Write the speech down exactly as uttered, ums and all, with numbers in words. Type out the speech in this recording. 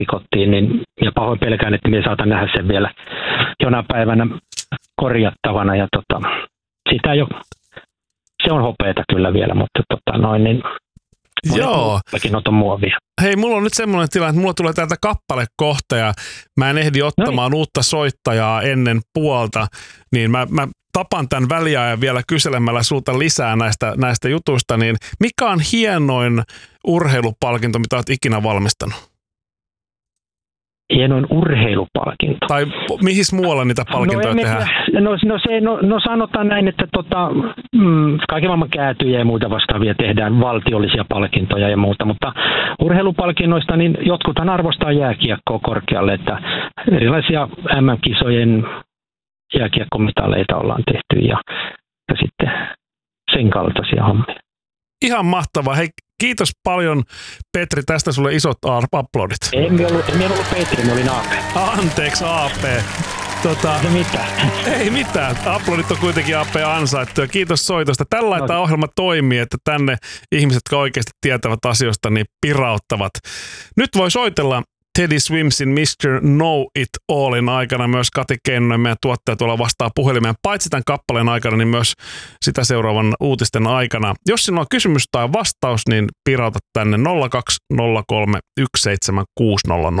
rikottiin, niin, ja pahoin pelkään, että minä saatan nähdä sen vielä jonain päivänä korjattavana, ja tota, sitä jo, se on hopeeta kyllä vielä, mutta tota, noin, niin joo. on muovia. Hei, mulla on nyt semmoinen tilanne, että mulla tulee täältä kappale kohta ja mä en ehdi ottamaan Noin. uutta soittajaa ennen puolta, niin mä, mä tapan tämän väliajan vielä kyselemällä sulta lisää näistä, näistä jutuista, niin mikä on hienoin urheilupalkinto, mitä olet ikinä valmistanut? Hienoin urheilupalkinto. Tai mihin muualla niitä palkintoja no, tehdään? No, no, se, no, no sanotaan näin, että tota, mm, kaiken maailman käätyjä ja muita vastaavia tehdään, valtiollisia palkintoja ja muuta, mutta urheilupalkinnoista niin jotkuthan arvostaa jääkiekkoa korkealle, että erilaisia M M-kisojen jääkiekkomitaleita ollaan tehty ja, ja sitten sen kaltaisia hommia. Ihan mahtavaa. Hei, kiitos paljon, Petri, tästä sulle isot aplodit. En minä ollut, ollut Petri, minä olin A P. Anteeksi, A P. Tota, ei mitään. Ei mitään. Aplodit on kuitenkin A P ansaittu. Kiitos soitosta. Tällainen no. ohjelma toimii, että tänne ihmiset, jotka oikeasti tietävät asioista, niin pirauttavat. Nyt voi soitella Teddy Swimsin mister Know It Allin aikana myös Kati Keinonen, meidän tuottaja tuolla vastaa puhelimeen. Paitsi tämän kappaleen aikana, niin myös sitä seuraavan uutisten aikana. Jos sinulla on kysymys tai vastaus, niin pirauta tänne nolla kaksi nolla kolme yksi seitsemän kuusi nolla nolla.